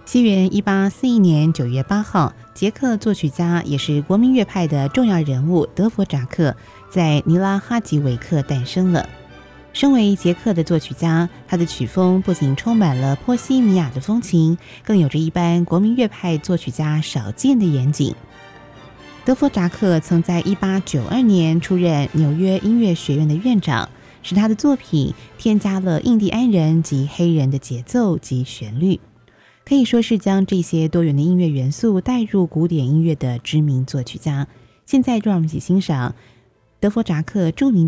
西元1841年9月8号，捷克作曲家也是国民乐派的重要人物德弗扎克在尼拉哈吉维克诞生了。身为捷克的作曲家，他的曲风不仅充满了波西米亚的风情，更有着一般国民乐派作曲家少见的严谨。德弗扎克曾在1892年出任纽约音乐学院的院长，使他的作品添加了印第安人及黑人的节奏及旋律，可以说是将这些多元的音乐元素带入古典音乐的知名作曲家。现在就让我们一起欣赏德弗扎克著名